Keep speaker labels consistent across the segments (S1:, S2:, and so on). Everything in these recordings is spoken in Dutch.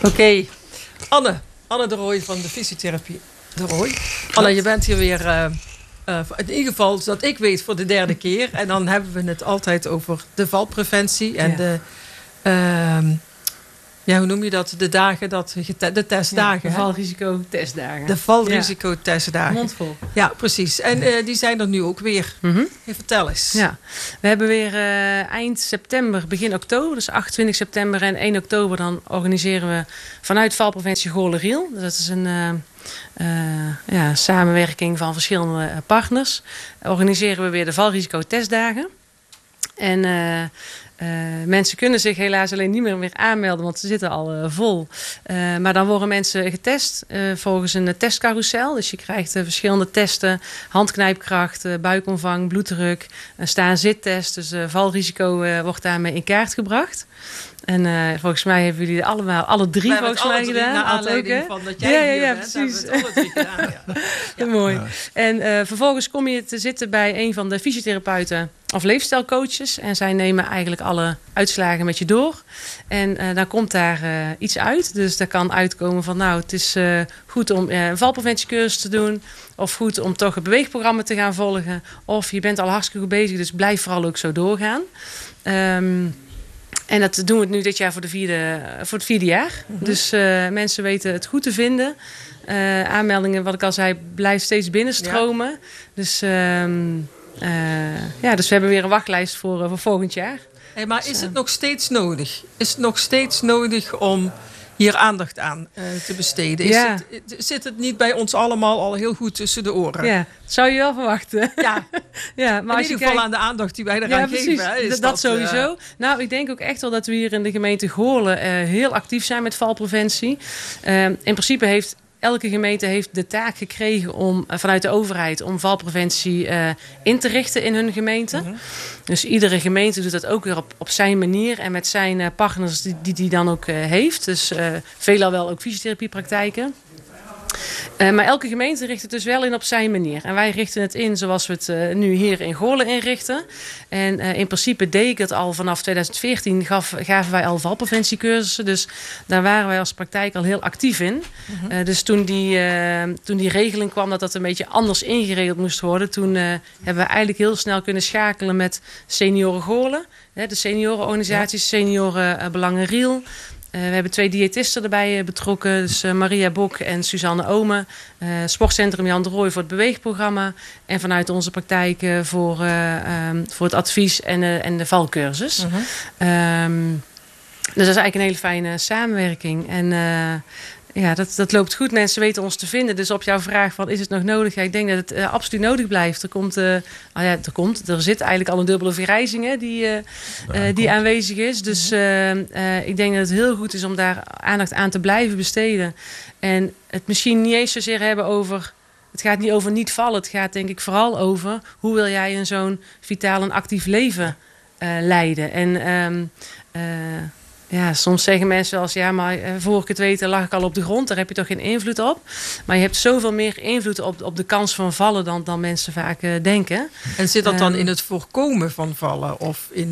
S1: Oké. Anne de Rooij van de fysiotherapie. De Rooij. Anne, je bent hier weer, in ieder geval, zodat ik weet, voor de derde keer. En dan hebben we het altijd over de valpreventie en de... hoe noem je dat? De dagen, de testdagen.
S2: De valrisico-testdagen.
S1: De valrisico-testdagen.
S2: Mondvol.
S1: Ja, precies. En die zijn er nu ook weer.
S2: Mm-hmm.
S1: Vertel eens.
S2: Ja, we hebben weer eind september, begin oktober, dus 28 september en 1 oktober, dan organiseren we vanuit Valpreventie Goorlen-Riel. Dat is een samenwerking van verschillende partners. Organiseren we weer de valrisico-testdagen. En mensen kunnen zich helaas alleen niet meer aanmelden, want ze zitten al vol. Maar dan worden mensen getest volgens een testcarousel. Dus je krijgt verschillende testen. Handknijpkracht, buikomvang, bloeddruk, een staan-zittest. Dus valrisico wordt daarmee in kaart gebracht. En volgens mij hebben jullie alle drie volgens mij gedaan.
S1: Naar aanleiding van dat jij hier bent,
S2: precies.
S1: hebben we het alle drie gedaan. Ja.
S2: Mooi. Ja. En vervolgens kom je te zitten bij een van de fysiotherapeuten of leefstijlcoaches. En zij nemen eigenlijk alle uitslagen met je door. En dan komt daar iets uit. Dus daar kan uitkomen van het is goed om een valpreventiecursus te doen. Of goed om toch een beweegprogramma te gaan volgen. Of je bent al hartstikke goed bezig, dus blijf vooral ook zo doorgaan. En dat doen we nu dit jaar voor het vierde jaar. Mm-hmm. Dus mensen weten het goed te vinden. Aanmeldingen, wat ik al zei, blijven steeds binnenstromen. Ja. Dus, dus we hebben weer een wachtlijst voor volgend jaar.
S1: Hey, maar is het nog steeds nodig? Is het nog steeds nodig om hier aandacht aan te besteden?
S2: Ja.
S1: Zit het niet bij ons allemaal al heel goed tussen de oren?
S2: Ja, dat zou je wel verwachten.
S1: Ja,
S2: ja, maar
S1: in ieder geval aan de aandacht die wij eraan geven. Hè, is
S2: dat sowieso. Nou, ik denk ook echt wel dat we hier in de gemeente Goorlen heel actief zijn met valpreventie. In principe heeft elke gemeente heeft de taak gekregen om vanuit de overheid om valpreventie in te richten in hun gemeente. Mm-hmm. Dus iedere gemeente doet dat ook weer op zijn manier en met zijn partners die dan ook heeft. Dus veelal wel ook fysiotherapiepraktijken. Maar elke gemeente richt het dus wel in op zijn manier. En wij richten het in zoals we het nu hier in Goorlen inrichten. En in principe deed ik het al vanaf 2014. Gaven wij al valpreventiecursussen. Dus daar waren wij als praktijk al heel actief in. Mm-hmm. Dus toen die regeling kwam dat een beetje anders ingeregeld moest worden. Toen hebben we eigenlijk heel snel kunnen schakelen met Senioren Goorlen. De seniorenorganisaties, Seniorenbelangen Riel. We hebben 2 diëtisten erbij betrokken. Dus Maria Bok en Suzanne Omen. Sportcentrum Jan de Rooij voor het beweegprogramma. En vanuit onze praktijk voor het advies en de valcursus. Mm-hmm. Dus dat is eigenlijk een hele fijne samenwerking. En dat loopt goed. Mensen weten ons te vinden. Dus op jouw vraag van is het nog nodig? Ja, ik denk dat het absoluut nodig blijft. Er zit eigenlijk al een dubbele vergrijzing die aanwezig is. Dus ik denk dat het heel goed is om daar aandacht aan te blijven besteden. En het misschien niet eens zozeer hebben over... Het gaat niet over niet vallen. Het gaat denk ik vooral over hoe wil jij een zo'n vitaal en actief leven leiden. En... soms zeggen mensen wel eens, maar voor ik het weet lag ik al op de grond. Daar heb je toch geen invloed op. Maar je hebt zoveel meer invloed op de kans van vallen dan mensen vaak denken.
S1: En zit dat dan in het voorkomen van vallen? Of in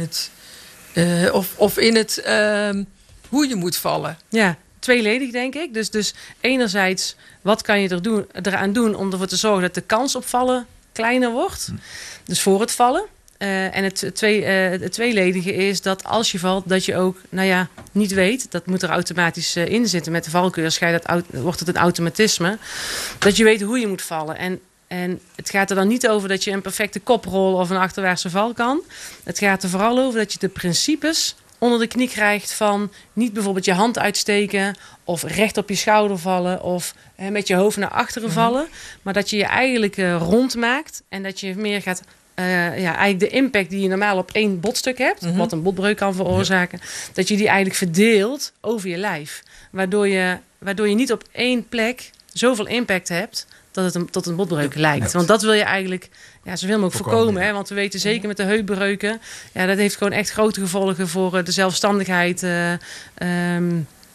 S1: het hoe je moet vallen?
S2: Ja, tweeledig denk ik. Dus enerzijds, wat kan je eraan doen om ervoor te zorgen dat de kans op vallen kleiner wordt? Dus voor het vallen. En het tweeledige is dat als je valt, dat je ook niet weet. Dat moet er automatisch in zitten. Met de valcursus wordt het een automatisme. Dat je weet hoe je moet vallen. En het gaat er dan niet over dat je een perfecte koprol of een achterwaartse val kan. Het gaat er vooral over dat je de principes onder de knie krijgt van niet bijvoorbeeld je hand uitsteken of recht op je schouder vallen of met je hoofd naar achteren vallen. Maar dat je je eigenlijk rond maakt en dat je meer gaat... eigenlijk de impact die je normaal op 1 botstuk hebt, wat een botbreuk kan veroorzaken, dat je die eigenlijk verdeelt over je lijf. Waardoor je niet op 1 plek zoveel impact hebt dat het tot een botbreuk lijkt. Want dat wil je eigenlijk zoveel mogelijk voorkomen. Hè? Want we weten zeker met de heupbreuken, dat heeft gewoon echt grote gevolgen voor de zelfstandigheid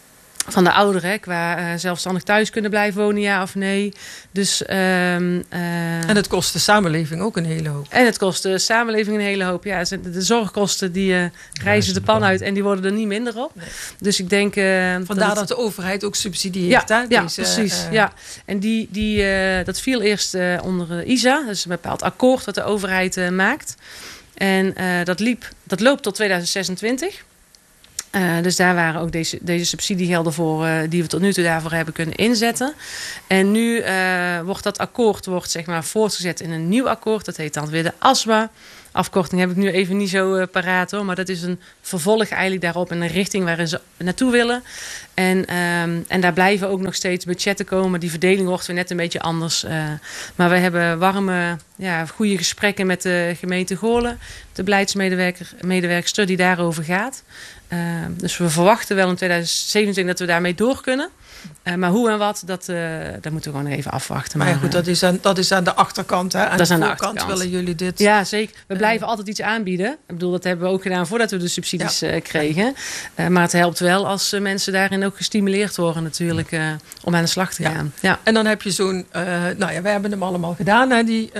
S2: van de ouderen, qua zelfstandig thuis kunnen blijven wonen, ja of nee. Dus,
S1: en het kost de samenleving ook een hele hoop.
S2: En het kost de samenleving een hele hoop. Ja, de zorgkosten die reizen de pan uit en die worden er niet minder op. Nee. Dus ik denk...
S1: Vandaar dat de overheid ook subsidieert.
S2: Ja, precies. Ja. En dat viel eerst onder ISA. Dat is een bepaald akkoord wat de overheid maakt. En dat loopt tot 2026. Dus daar waren ook deze subsidiegelden voor die we tot nu toe daarvoor hebben kunnen inzetten. En nu wordt dat akkoord zeg maar, voortgezet in een nieuw akkoord. Dat heet dan weer de ASBA. Afkorting heb ik nu even niet zo paraat hoor. Maar dat is een vervolg eigenlijk daarop in een richting waarin ze naartoe willen. En daar blijven ook nog steeds budgetten komen. Die verdeling wordt weer net een beetje anders. Maar we hebben warme, goede gesprekken met de gemeente Goorlen. De beleidsmedewerkster die daarover gaat. Dus we verwachten wel in 2027 dat we daarmee door kunnen. Maar hoe en wat, dat moeten we gewoon even afwachten.
S1: Maar ja, goed, dat is aan de achterkant. Hè? Aan de voorkant willen jullie dit...
S2: Ja, zeker. We blijven altijd iets aanbieden. Ik bedoel, dat hebben we ook gedaan voordat we de subsidies kregen. Maar het helpt wel als mensen daarin ook gestimuleerd worden natuurlijk om aan de slag te gaan. Ja.
S1: En dan heb je zo'n... wij hebben hem allemaal gedaan, hè, die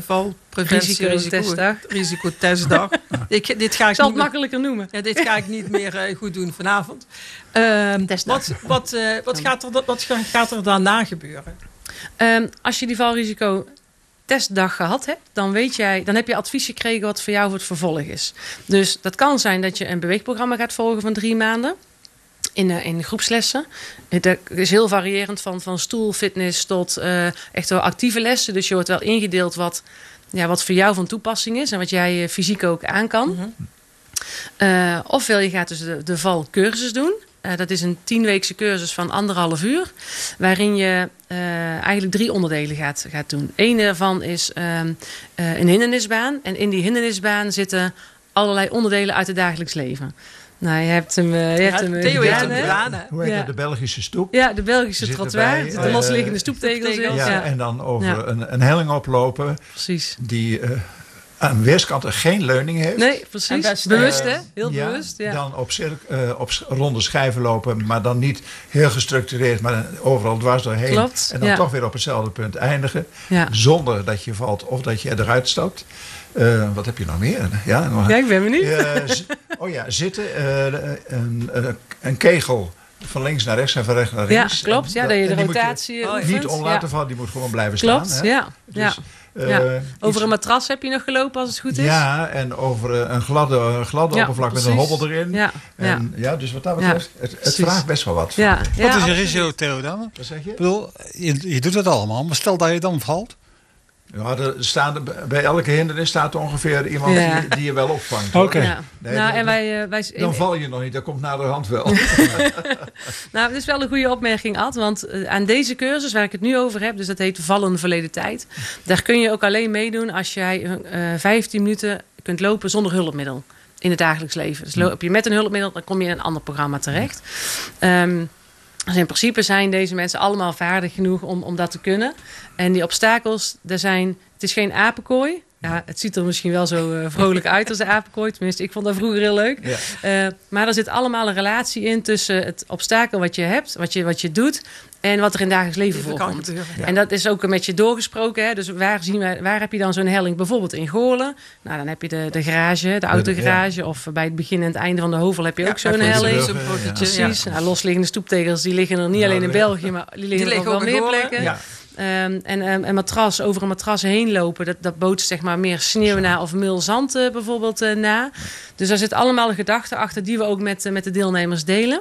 S1: risicotestdag. Dit ga ik
S2: zal het makkelijker noemen.
S1: Ja, dit ga ik niet meer goed doen vanavond. Wat gaat er daarna gebeuren?
S2: Als je die valrisico testdag gehad hebt, dan heb je advies gekregen wat voor jou voor het vervolg is. Dus dat kan zijn dat je een beweegprogramma gaat volgen van 3 maanden. In groepslessen. Dat is heel variërend van stoelfitness tot echt wel actieve lessen. Dus je wordt wel ingedeeld wat voor jou van toepassing is en wat jij fysiek ook aan kan. Mm-hmm. Ofwel je gaat dus de valcursus doen. Dat is een 10-weekse cursus van 1,5 uur. Waarin je eigenlijk 3 onderdelen gaat doen. Eén daarvan is een hindernisbaan. En in die hindernisbaan zitten allerlei onderdelen uit het dagelijks leven. Nou, je hebt hem
S1: Theo heeft hem gedaan.
S3: Hoe heet dat? De Belgische stoep?
S2: Ja, de Belgische trottoir. De losliggende stoeptegels.
S3: En dan over een helling oplopen.
S2: Precies.
S3: Die... aan weerskanten geen leuning heeft.
S2: Nee, precies. Bewust, hè? Heel bewust. Ja.
S3: Dan op ronde schijven lopen, maar dan niet heel gestructureerd, maar overal dwars doorheen.
S2: Klopt.
S3: En dan toch weer op hetzelfde punt eindigen.
S2: Ja.
S3: Zonder dat je valt of dat je eruit stapt. Wat heb je nog meer?
S2: Ja, ik ben benieuwd.
S3: Zitten. Een kegel. Van links naar rechts en van rechts naar links.
S2: Ja, klopt. Dat je de rotatie oefent.
S3: Niet om laten vallen, die moet gewoon blijven
S2: klopt,
S3: staan. Hè?
S2: Over een matras heb je nog gelopen als het goed is.
S3: Ja, en over een gladde oppervlak met een hobbel erin. Dus wat dat betreft, het vraagt best wel wat.
S4: Wat is je risico, Theo, dan?
S3: Wat zeg je?
S4: Ik bedoel, je doet het allemaal, maar stel dat je dan valt.
S3: Ja, bij elke hindernis staat ongeveer iemand die je wel opvangt.
S4: Oké.
S3: Dan val je nog niet, dat komt naderhand wel.
S2: Nou, het is wel een goede opmerking, Ad. Want aan deze cursus waar ik het nu over heb, dus dat heet Vallen Verleden Tijd. Daar kun je ook alleen meedoen als jij 15 minuten kunt lopen zonder hulpmiddel in het dagelijks leven. Dus loop je met een hulpmiddel, dan kom je in een ander programma terecht. Dus in principe zijn deze mensen allemaal vaardig genoeg om dat te kunnen. En die obstakels, het is geen apenkooi. Ja, het ziet er misschien wel zo vrolijk uit als de apenkooi. Tenminste, ik vond dat vroeger heel leuk. Ja. Maar er zit allemaal een relatie in tussen het obstakel wat je hebt, wat je doet, en wat er in dagelijks leven voorkomt. Ja. En dat is ook met je doorgesproken. Hè? Dus waar heb je dan zo'n helling? Bijvoorbeeld in Goorlen. Nou, dan heb je de garage, de autogarage. Ja. Of bij het begin en het einde van de Hovel heb je ook zo'n helling. Precies. Ja. Nou, losliggende stoeptegels, die liggen er niet alleen in België, maar die liggen er ook wel meer plekken. Ja. En matras, over een matras heen lopen, dat bootst zeg maar meer sneeuw na of mulzand bijvoorbeeld na. Dus daar zit allemaal een gedachte achter die we ook met de deelnemers delen.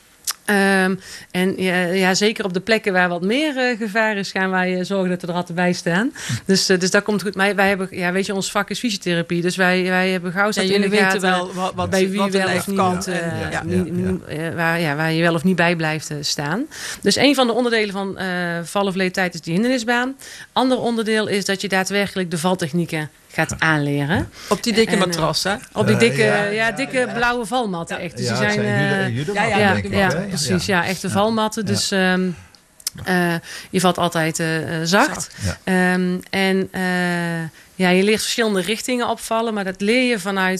S2: En zeker op de plekken waar wat meer gevaar is, gaan wij zorgen dat we er altijd bij staan. Dus dat komt goed. Maar wij hebben, weet je, ons vak is fysiotherapie. Dus wij hebben gauw zat in de gaten wel wat bij wie wel of niet, waar je wel of niet bij blijft staan. Dus een van de onderdelen van vallen verleden tijd is die hindernisbaan. Ander onderdeel is dat je daadwerkelijk de valtechnieken gaat aanleren.
S1: Op die dikke matras, hè?
S2: Op die dikke blauwe valmatten. Echt. Dus die zijn precies. Ja, echte valmatten. Dus je valt altijd zacht. Ja. Je leert verschillende richtingen opvallen, maar dat leer je vanuit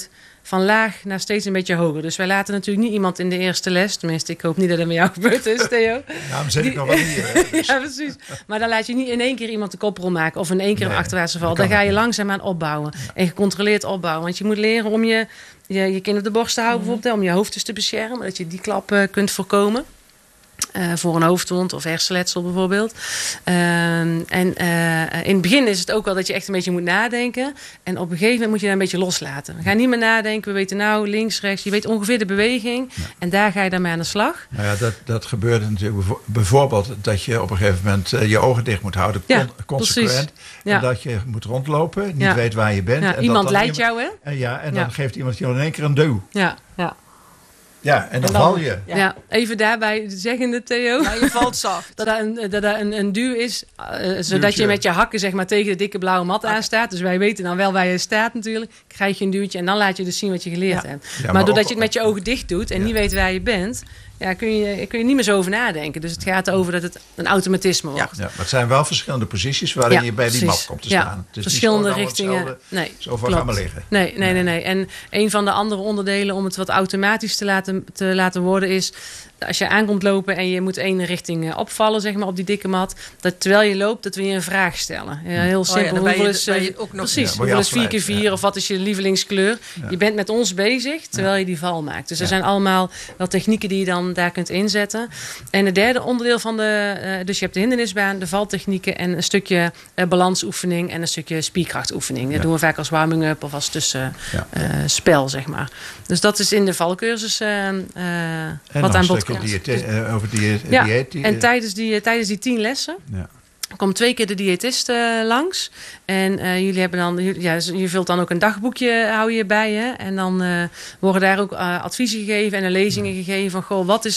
S2: van laag naar steeds een beetje hoger. Dus wij laten natuurlijk niet iemand in de eerste les, tenminste ik hoop niet dat het met jou gebeurd is, Theo.
S3: Ja, maar zit ik nog wel hier. Dus.
S2: Ja, precies. Maar dan laat je niet in één keer iemand de koprol maken of in één keer een achterwaartse val. Dan ga je langzaamaan opbouwen en gecontroleerd opbouwen. Want je moet leren om je kind op de borst te houden bijvoorbeeld, om je hoofd dus te beschermen, dat je die klap kunt voorkomen. Voor een hoofdwond of hersenletsel bijvoorbeeld. In het begin is het ook wel dat je echt een beetje moet nadenken. En op een gegeven moment moet je daar een beetje loslaten. Ga niet meer nadenken. We weten nou links, rechts. Je weet ongeveer de beweging. Ja. En daar ga je dan mee aan de slag.
S3: Nou ja, dat gebeurt natuurlijk bijvoorbeeld dat je op een gegeven moment je ogen dicht moet houden. Consequent. Ja. En dat je moet rondlopen. Niet weet waar je bent.
S2: Ja, en iemand leidt jou, hè?
S3: En dan geeft iemand je in één keer een duw.
S2: Ja.
S3: Ja, en dan val je.
S2: Ja, even daarbij zeggende, Theo.
S1: Ja, je valt zacht.
S2: dat er een duw is, zodat je met je hakken zeg maar, tegen de dikke blauwe mat aanstaat. Dus wij weten dan wel waar je staat natuurlijk. Krijg je een duwtje en dan laat je dus zien wat je geleerd hebt. Ja, maar doordat je het met je ogen dicht doet en niet weet waar je bent, kun je niet meer zo over nadenken. Dus het gaat over dat het een automatisme wordt.
S3: Ja, maar het zijn wel verschillende posities waarin je bij die mat komt te staan.
S2: Het is verschillende richtingen.
S3: Zo voor gaan we liggen.
S2: Nee. En een van de andere onderdelen om het wat automatisch te laten worden is, als je aankomt lopen en je moet één richting opvallen, zeg maar, op die dikke mat, dat terwijl je loopt, dat we je een vraag stellen. Ja, heel simpel. Hoeveel is 4x4 of wat is je lievelingskleur? Ja. Je bent met ons bezig terwijl je die val maakt. Dus er zijn allemaal wel technieken die je dan daar kunt inzetten. En het derde onderdeel van dus je hebt de hindernisbaan, de valtechnieken en een stukje balansoefening en een stukje spierkrachtoefening. Dat doen we vaak als warming-up of als tussenspel, zeg maar. Dus dat is in de valcursus wat aan bod komt.
S3: Over dieet.
S2: En tijdens die 10 lessen komt 2 keer de diëtist langs. En jullie hebben dan, je vult dan ook een dagboekje, hou je bij je. En dan worden daar ook adviezen gegeven en lezingen gegeven van, goh, wat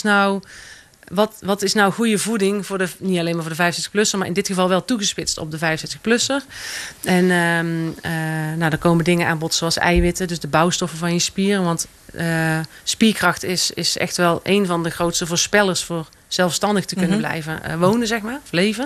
S2: is nou goede voeding voor niet alleen maar voor de 65-plusser, maar in dit geval wel toegespitst op de 65-plusser. En daar komen dingen aan bod zoals eiwitten, dus de bouwstoffen van je spieren. Want spierkracht is echt wel een van de grootste voorspellers voor zelfstandig te kunnen blijven wonen, zeg maar, of leven.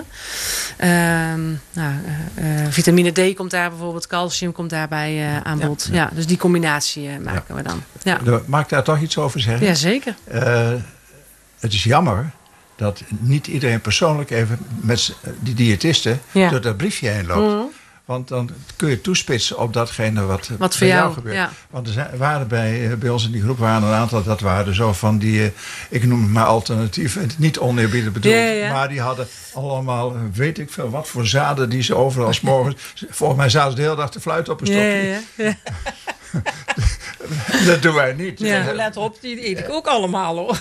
S2: Vitamine D komt daar bijvoorbeeld, calcium komt daarbij aan bod. Ja, dus die combinatie maken we dan. Ja.
S3: Mag ik daar toch iets over zeggen?
S2: Ja, zeker.
S3: Het is jammer dat niet iedereen persoonlijk even met die diëtisten door dat briefje heen loopt. Mm-hmm. Want dan kun je toespitsen op datgene wat voor jou gebeurt. Ja. Want er waren bij ons in die groep waren een aantal, dat waren zo van die, ik noem het maar alternatief, niet oneerbiedig bedoeld, maar die hadden allemaal, weet ik veel, wat voor zaden die ze overal 's morgens, volgens mij zaten ze de hele dag te fluiten op een stokje. Ja. Dat doen wij niet.
S1: Ja. Let op, die eet ik ook allemaal, hoor.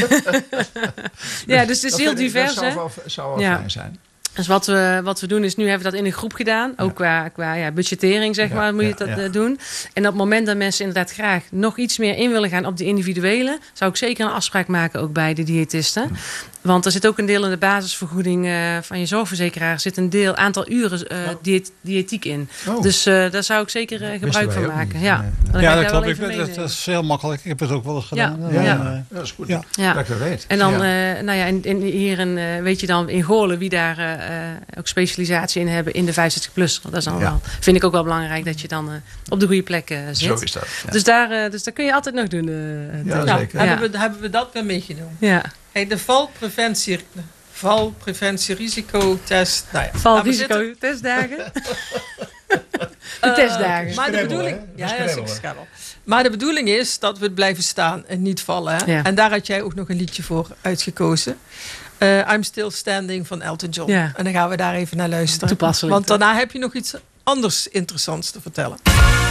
S2: Ja, dus het is heel divers.
S3: Dat zou wel fijn zijn.
S2: Dus wat we doen is, nu hebben we dat in een groep gedaan. Ook qua budgettering, zeg maar, moet je dat doen. En op het moment dat mensen inderdaad graag nog iets meer in willen gaan op de individuele, zou ik zeker een afspraak maken ook bij de diëtisten. Want er zit ook een deel in de basisvergoeding van je zorgverzekeraar. Er zit een aantal uren diëtiek in. Oh. Dus daar zou ik zeker gebruik van maken. Ja,
S4: dat klopt. Dat is heel makkelijk. Ik heb het ook wel eens gedaan.
S3: Ja, dat is goed. Ja. Dat ik dat weet.
S2: En dan, hier weet je dan in Goorlen wie daar ook specialisatie in hebben in de 65-plus. Dat is dan wel, vind ik ook wel belangrijk dat je dan op de goede plek zit.
S3: Zo is dat. Ja.
S2: Dus daar kun je altijd nog doen.
S3: Zeker.
S1: Hebben we dat weer meegenomen?
S2: Ja.
S1: Hey, de valpreventierisikotest.
S2: Valrisicotestdagen. De testdagen.
S1: Maar de bedoeling, maar de bedoeling is dat we blijven staan en niet vallen. Hè? Ja. En daar had jij ook nog een liedje voor uitgekozen. I'm Still Standing van Elton John. Ja. En dan gaan we daar even naar luisteren.
S2: Toepasselijk.
S1: Want daarna heb je nog iets anders interessants te vertellen.